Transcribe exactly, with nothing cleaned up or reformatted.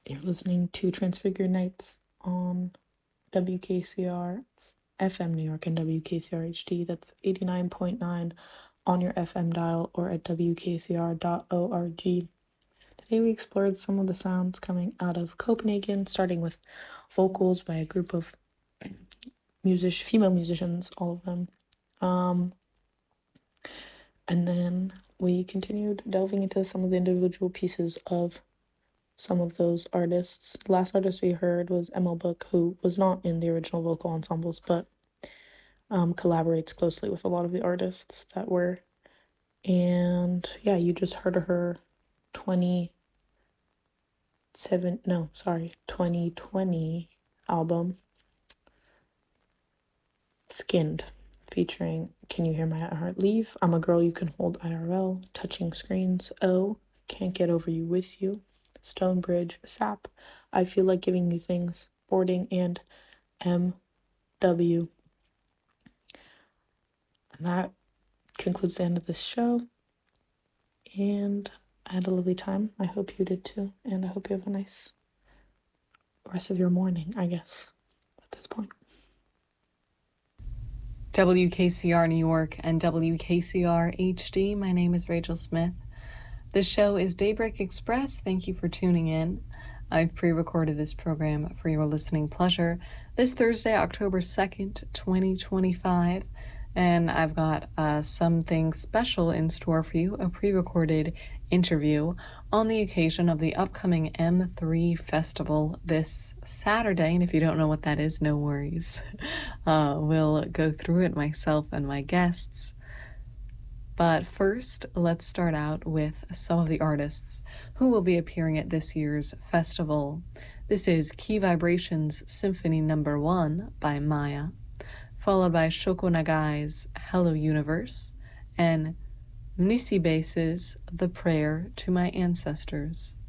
You're listening to Transfigure Nights on W K C R F M New York and W K C R H D. That's eighty-nine point nine on your F M dial or at W K C R dot org. Today we explored some of the sounds coming out of Copenhagen, starting with vocals by a group of music female musicians, all of them. Um, and then we continued delving into some of the individual pieces of some of those artists. The last artist we heard was Emil Book, who was not in the original vocal ensembles, but um, collaborates closely with a lot of the artists that were. And yeah, you just heard her twenty-seven, no, sorry, twenty twenty album, Skinned, featuring Can You Hear My Heart Leave, I'm a Girl You Can Hold I R L, Touching Screens, Oh, Can't Get Over You With You, Stonebridge, Sap, I Feel Like Giving You Things, Boarding, and M W. And that concludes the end of this show. And I had a lovely time. I hope you did too. And I hope you have a nice rest of your morning, I guess, at this point. W K C R New York and W K C R H D. My name is Rachel Smith. This show is Daybreak Express. Thank you for tuning in. I've pre-recorded this program for your listening pleasure this Thursday, October second, twenty twenty-five, and I've got uh, something special in store for you, a pre-recorded interview on the occasion of the upcoming M three Festival this Saturday, and if you don't know what that is, no worries. Uh, we'll go through it, myself and my guests. But first, let's start out with some of the artists who will be appearing at this year's festival. This is Key Vibrations Symphony Number One by Maya, followed by Shoko Nagai's Hello Universe, and Mnisi Base's The Prayer to My Ancestors.